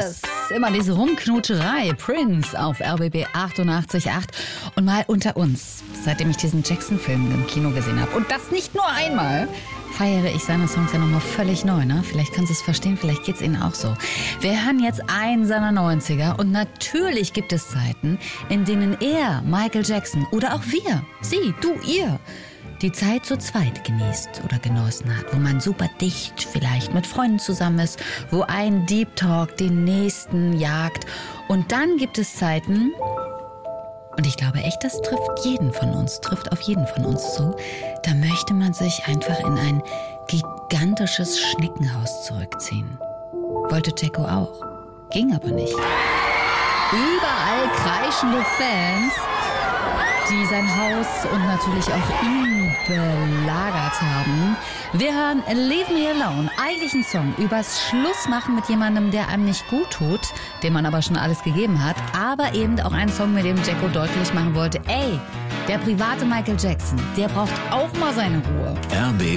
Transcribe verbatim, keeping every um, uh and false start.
Yes, immer diese Rumknutscherei. Prince auf R B B achtundachtzig Komma acht. Und mal unter uns, seitdem ich diesen Jackson-Film im Kino gesehen habe. Und das nicht nur einmal. Feiere ich seine Songs ja nochmal völlig neu, ne? Vielleicht kannst du es verstehen, vielleicht geht's Ihnen auch so. Wir hören jetzt einen seiner neunziger und natürlich gibt es Zeiten, in denen er, Michael Jackson oder auch wir, Sie, du, ihr, die Zeit zu zweit genießt oder genossen hat, wo man super dicht vielleicht mit Freunden zusammen ist, wo ein Deep Talk den nächsten jagt. Und dann gibt es Zeiten, und ich glaube echt, das trifft jeden von uns, trifft auf jeden von uns zu, da möchte man sich einfach in ein gigantisches Schneckenhaus zurückziehen. Wollte Jacko auch. Ging aber nicht. Überall kreischende Fans, die sein Haus und natürlich auch ihn belagert haben. Wir hören Leave Me Alone, eigentlich ein Song übers Schlussmachen mit jemandem, der einem nicht gut tut, dem man aber schon alles gegeben hat, aber eben auch ein Song, mit dem Jacko deutlich machen wollte, ey, der private Michael Jackson, der braucht auch mal seine Ruhe. R B